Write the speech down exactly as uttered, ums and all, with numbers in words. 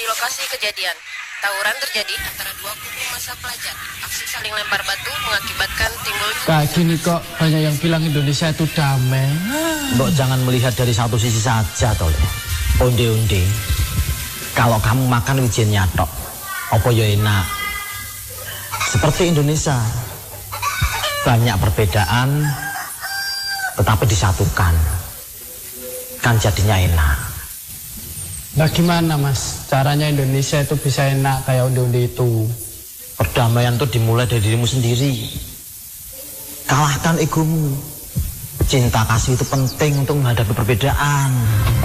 lokasi kejadian. Tawuran terjadi antara dua kubu massa pelajar. Aksi saling lempar batu mengakibatkan timbulnya... Kayak gini kok banyak yang bilang Indonesia itu damai. Mbok jangan melihat dari satu sisi saja toh. Onde-onde. Kalau kamu makan wijennya tok, apa ya enak. Seperti Indonesia. Banyak perbedaan tetapi disatukan. Kan jadinya enak. Nah gimana mas, caranya Indonesia itu bisa enak kayak onde-onde itu? Perdamaian itu dimulai dari dirimu sendiri. Kalahkan egomu. Cinta kasih itu penting untuk menghadapi perbedaan.